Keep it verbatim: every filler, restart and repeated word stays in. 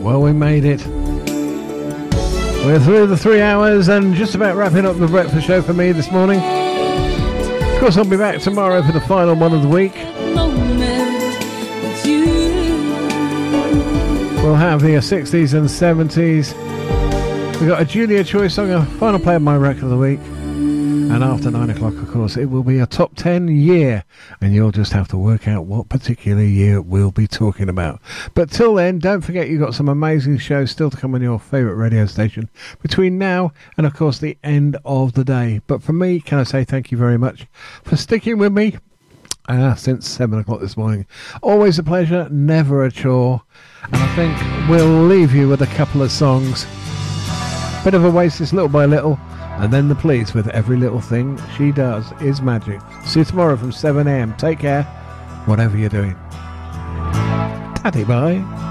Well, we made it. We're through the three hours and just about wrapping up the breakfast show for me this morning. Of course, I'll be back tomorrow for the final one of the week. We'll have the sixties and seventies. We've got a Julia Choice song, a final play of my record of the week. And after nine o'clock, of course, it will be a top ten year. And you'll just have to work out what particular year we'll be talking about. But till then, don't forget you've got some amazing shows still to come on your favourite radio station between now and, of course, the end of the day. But for me, can I say thank you very much for sticking with me uh, since seven o'clock this morning. Always a pleasure, never a chore. And I think we'll leave you with a couple of songs. Bit of Oasis, Little by Little. And then the Police with Every Little Thing She Does Is Magic. See you tomorrow from seven a.m. Take care, whatever you're doing. Tatty bye.